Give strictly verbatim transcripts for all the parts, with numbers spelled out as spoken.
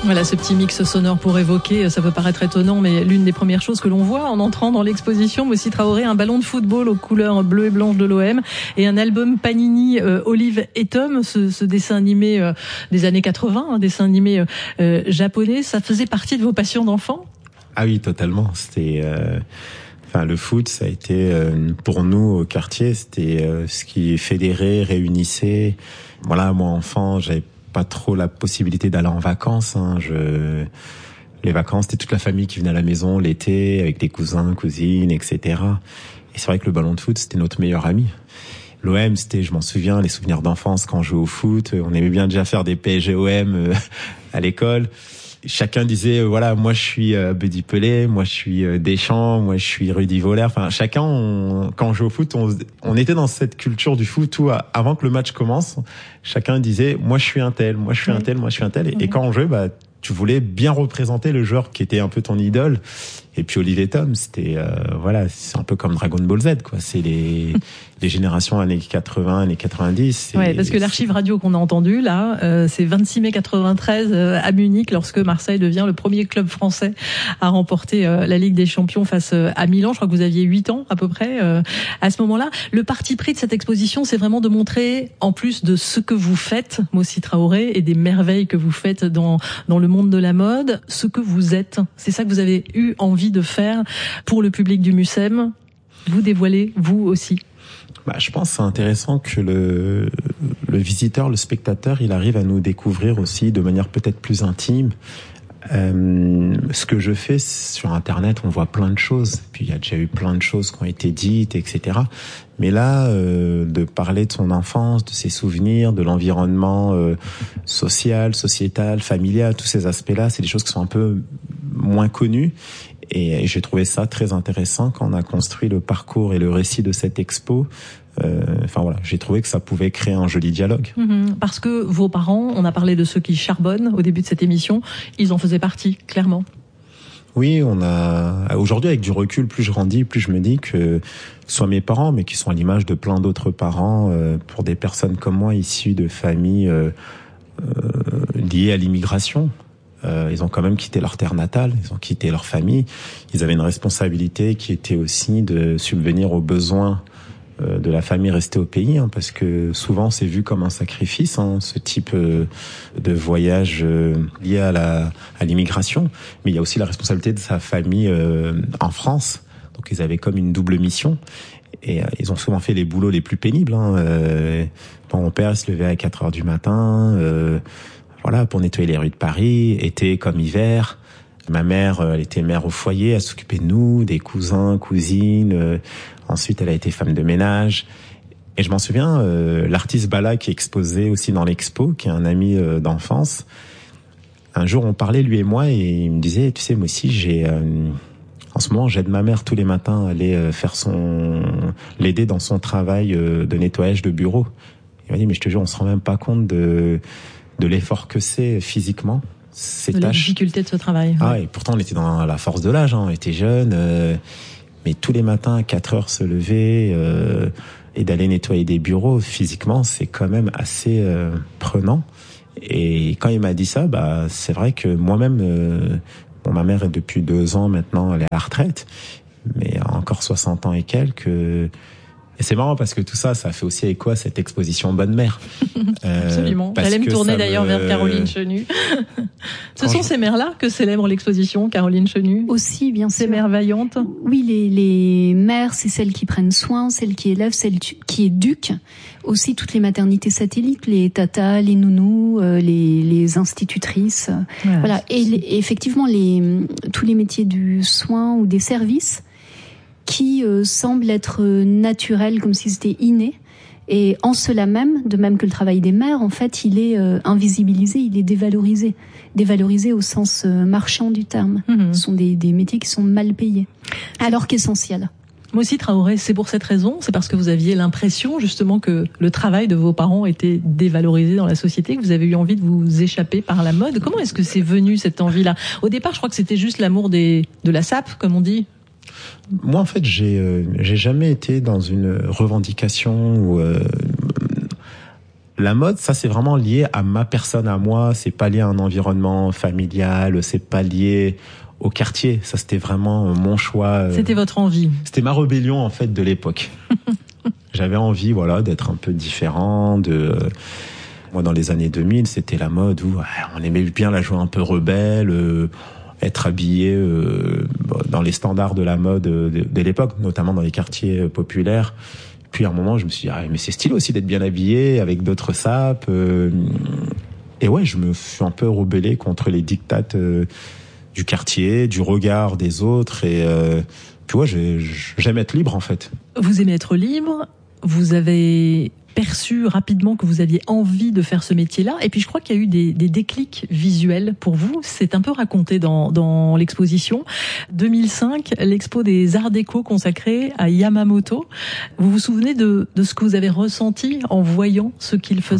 Voilà ce petit mix sonore pour évoquer, ça peut paraître étonnant, mais l'une des premières choses que l'on voit en entrant dans l'exposition, Moussi Traoré, un ballon de football aux couleurs bleues et blanches de l'O M et un album Panini euh, Olive et Tom, ce, ce dessin animé euh, des années quatre-vingts, un dessin animé euh, japonais. Ça faisait partie de vos passions d'enfant ? Ah oui, totalement. C'était, euh, enfin, le foot, ça a été euh, pour nous au quartier, c'était euh, ce qui fédérait, réunissait. Voilà, moi enfant, j'avais pas trop la possibilité d'aller en vacances. Hein. Je, les vacances, c'était toute la famille qui venait à la maison l'été avec des cousins, cousines, et cetera. Et c'est vrai que le ballon de foot, c'était notre meilleur ami. L'O M, c'était, je m'en souviens, les souvenirs d'enfance quand on jouait au foot. On aimait bien déjà faire des P S G O M euh, à l'école. Chacun disait, euh, voilà, moi je suis euh, Buddy Pelé, moi je suis euh, Deschamps, moi je suis Rudy Voller. Enfin, chacun, on, quand on jouait au foot, on, on était dans cette culture du foot où, avant que le match commence, chacun disait, moi je suis un tel, moi je suis un tel, moi je suis un tel. Et, et quand on jouait, bah, tu voulais bien représenter le joueur qui était un peu ton idole. Et puis Olive et Tom, c'était, euh, voilà, c'est un peu comme Dragon Ball Z, quoi. C'est les, les générations années quatre-vingts, années quatre-vingt-dix. Ouais, parce que l'archive radio qu'on a entendue, là, euh, c'est vingt-six mai quatre-vingt-treize euh, à Munich, lorsque Marseille devient le premier club français à remporter euh, la Ligue des Champions face euh, à Milan. Je crois que vous aviez huit ans, à peu près, euh, à ce moment-là. Le parti pris de cette exposition, c'est vraiment de montrer, en plus de ce que vous faites, Moussi Traoré, et des merveilles que vous faites dans, dans le monde de la mode, ce que vous êtes. C'est ça que vous avez eu envie de faire pour le public du Mucem. Vous dévoilez, vous aussi. Bah, je pense que c'est intéressant que le, le visiteur, le spectateur, il arrive à nous découvrir aussi de manière peut-être plus intime. Euh, ce que je fais sur Internet, on voit plein de choses. Puis il y a déjà eu plein de choses qui ont été dites, et cetera. Mais là, euh, de parler de son enfance, de ses souvenirs, de l'environnement euh, social, sociétal, familial, tous ces aspects-là, c'est des choses qui sont un peu moins connues. Et j'ai trouvé ça très intéressant quand on a construit le parcours et le récit de cette expo. Euh, enfin voilà, j'ai trouvé que ça pouvait créer un joli dialogue. Mmh, parce que vos parents, on a parlé de ceux qui charbonnent au début de cette émission, ils en faisaient partie, clairement. Oui, on a aujourd'hui avec du recul, plus je grandis, plus je me dis que soit mes parents, mais qui sont à l'image de plein d'autres parents, euh, pour des personnes comme moi issues de familles euh, euh, liées à l'immigration. Euh, ils ont quand même quitté leur terre natale, ils ont quitté leur famille. Ils avaient une responsabilité qui était aussi de subvenir aux besoins euh, de la famille restée au pays, hein, parce que souvent c'est vu comme un sacrifice, hein, ce type euh, de voyage euh, lié à la à l'immigration. Mais il y a aussi la responsabilité de sa famille euh, en France. Donc ils avaient comme une double mission. Et euh, ils ont souvent fait les boulots les plus pénibles. Hein. Euh, mon père se levait à quatre heures du matin. Euh, Voilà, pour nettoyer les rues de Paris, été comme hiver. Ma mère, elle était mère au foyer, elle s'occupait de nous, des cousins, cousines. Euh, ensuite, elle a été femme de ménage. Et je m'en souviens, euh, l'artiste Bala qui est exposé aussi dans l'expo, qui est un ami euh, d'enfance. Un jour, on parlait, lui et moi, et il me disait, tu sais, moi aussi, j'ai... Euh, en ce moment, j'aide ma mère tous les matins à aller euh, faire son... l'aider dans son travail euh, de nettoyage de bureau. Il m'a dit, mais je te jure, on se rend même pas compte de... de l'effort que c'est physiquement, ces de tâches. La difficulté de ce travail. Ah, et pourtant on était dans la force de l'âge, hein, on était jeunes, euh, mais tous les matins à quatre heures se lever euh, et d'aller nettoyer des bureaux, physiquement, c'est quand même assez euh, prenant. Et quand il m'a dit ça, bah c'est vrai que moi-même, euh, bon, ma mère est depuis deux ans maintenant, elle est à la retraite, mais encore soixante ans et quelques. Et c'est marrant parce que tout ça, ça fait aussi écho à cette exposition Bonne Mère. Euh, Absolument. J'allais me tourner d'ailleurs me... vers Caroline Chenu. Ce sont je... ces mères-là que célèbre l'exposition, Caroline Chenu. Aussi, bien sûr. Ces mères vaillantes. Oui, les, les mères, c'est celles qui prennent soin, celles qui élèvent, celles qui éduquent. Aussi toutes les maternités satellites, les tatas, les nounous, euh, les, les institutrices. Ouais, voilà. Et, les, et effectivement, les, tous les métiers du soin ou des services qui euh, semblent être naturels, comme si c'était inné. Et en cela même, de même que le travail des mères, en fait, il est euh, invisibilisé, il est dévalorisé. Dévalorisé au sens euh, marchand du terme. Mmh. Ce sont des, des métiers qui sont mal payés, alors qu'essentiels. Moussi Traoré, c'est pour cette raison, c'est parce que vous aviez l'impression justement que le travail de vos parents était dévalorisé dans la société, que vous avez eu envie de vous échapper par la mode. Comment est-ce que c'est venu cette envie-là ? Au départ, je crois que c'était juste l'amour des, de la sape, comme on dit. Moi, en fait, j'ai euh, j'ai jamais été dans une revendication où euh, La mode, ça c'est vraiment lié à ma personne, à moi. C'est pas lié à un environnement familial, c'est pas lié au quartier. Ça c'était vraiment mon choix. C'était votre envie. C'était ma rébellion en fait de l'époque. J'avais envie, voilà, d'être un peu différent. De moi, dans les années deux mille, c'était la mode où ouais, on aimait bien la jouer un peu rebelle, euh, être habillé euh, dans les standards de la mode de, de l'époque, notamment dans les quartiers populaires. Puis à un moment, je me suis dit, ah, mais c'est stylé aussi d'être bien habillé, avec d'autres sapes. Euh, et ouais, je me suis un peu rebellé contre les dictates euh, du quartier, du regard des autres. Et euh, puis ouais, j'aime être libre en fait. Vous aimez être libre, vous avez perçu rapidement que vous aviez envie de faire ce métier-là. Et puis je crois qu'il y a eu des, des déclics visuels pour vous. C'est un peu raconté dans, dans l'exposition. deux mille cinq, l'expo des Arts Déco consacrée à Yamamoto. Vous vous souvenez de, de ce que vous avez ressenti en voyant ce qu'il faisait ?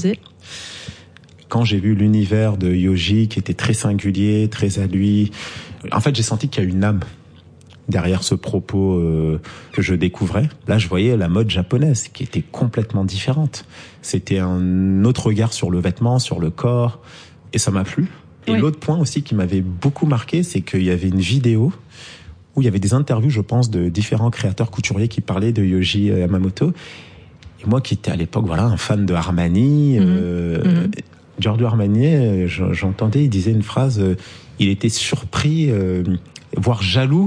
Quand j'ai vu l'univers de Yohji, qui était très singulier, très à lui, en fait j'ai senti qu'il y a une âme derrière ce propos euh, que je découvrais. Là, je voyais la mode japonaise qui était complètement différente. C'était un autre regard sur le vêtement, sur le corps, et ça m'a plu. Et oui. L'autre point aussi qui m'avait beaucoup marqué, c'est qu'il y avait une vidéo où il y avait des interviews, je pense, de différents créateurs couturiers qui parlaient de Yohji Yamamoto. Et moi qui étais à l'époque, voilà, un fan de Armani, mmh. Euh, mmh. Giorgio Armani, j'entendais, il disait une phrase, euh, il était surpris, euh, voire jaloux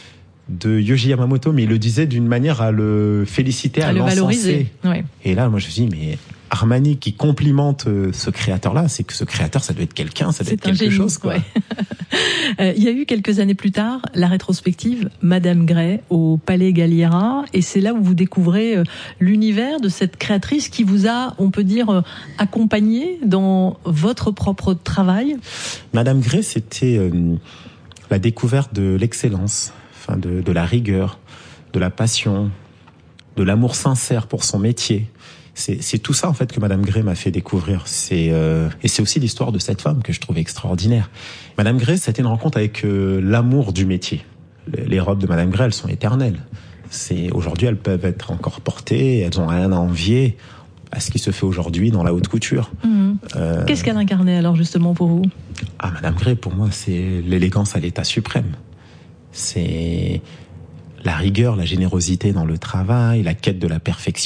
de Yohji Yamamoto, mais il le disait d'une manière à le féliciter, à, à le valoriser. Ouais. Et là, moi, je me suis dit, mais Armani qui complimente ce créateur-là, c'est que ce créateur, ça doit être quelqu'un, ça doit être quelque génie, chose, quoi. Ouais. euh, il y a eu quelques années plus tard la rétrospective Madame Grès au Palais Galliera, et c'est là où vous découvrez euh, l'univers de cette créatrice qui vous a, on peut dire, euh, accompagné dans votre propre travail. Madame Grès, c'était euh, la découverte de l'excellence. Enfin de, de la rigueur, de la passion, de l'amour sincère pour son métier. C'est, c'est tout ça en fait que Madame Grès m'a fait découvrir. C'est, euh, et c'est aussi l'histoire de cette femme que je trouve extraordinaire. Madame Grès, c'était une rencontre avec euh, l'amour du métier. Les robes de Madame Grès, elles sont éternelles. C'est, aujourd'hui, elles peuvent être encore portées, elles n'ont rien à envier à ce qui se fait aujourd'hui dans la haute couture. Mmh. Euh, Qu'est-ce qu'elle incarnait alors justement pour vous ? Ah, Madame Grès, pour moi, c'est l'élégance à l'état suprême. C'est la rigueur, la générosité dans le travail, la quête de la perfection.